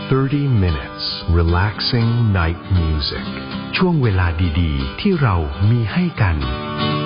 30 minutes relaxing night music ช่วงเวลาดีๆที่เรามีให้กัน